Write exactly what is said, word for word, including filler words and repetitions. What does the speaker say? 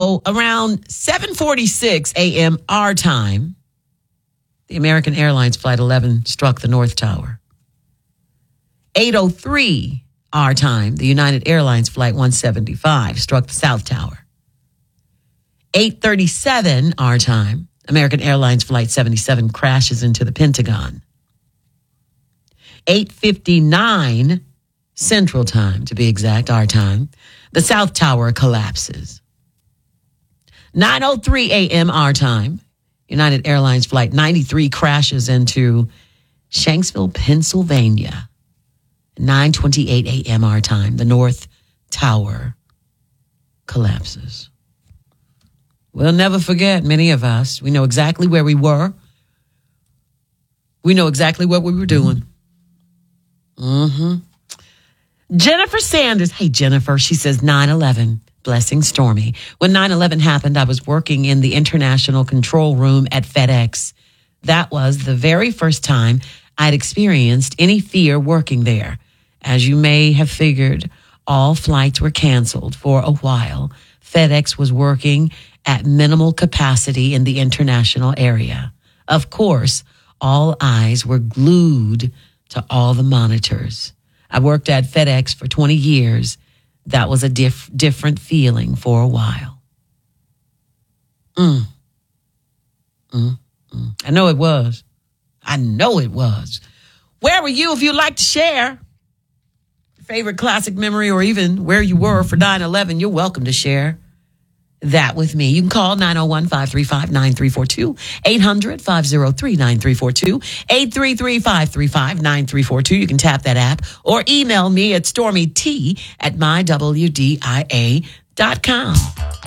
So around seven forty-six a.m. our time, the American Airlines Flight eleven struck the North Tower. eight oh three our time, the United Airlines Flight one seventy-five struck the South Tower. eight thirty-seven our time, American Airlines Flight seventy-seven crashes into the Pentagon. eight fifty-nine Central Time, to be exact, our time, the South Tower collapses. nine oh three a.m. our time, United Airlines Flight ninety-three crashes into Shanksville, Pennsylvania. nine twenty-eight a.m. our time, the North Tower collapses. We'll never forget, many of us. We know exactly where we were. We know exactly what we were doing. Mm-hmm. Jennifer Sanders. Hey, Jennifer, she says nine eleven. Blessing Stormy. When nine eleven happened, I was working in the international control room at FedEx. That was the very first time I'd experienced any fear working there. As you may have figured, all flights were canceled for a while. FedEx was working at minimal capacity in the international area. Of course, all eyes were glued to all the monitors. I worked at FedEx for twenty years. That was a diff- different feeling for a while. Mm. Mm, mm. I know it was. I know it was. Where were you if you'd like to share your favorite classic memory or even where you were for nine eleven? You're welcome to share that with me. You can call nine oh one, five three five, nine three four two, eight hundred, five oh three, nine three four two, eight three three, five three five, nine three four two. You can tap that app or email me at stormy t at my w d i a dot com.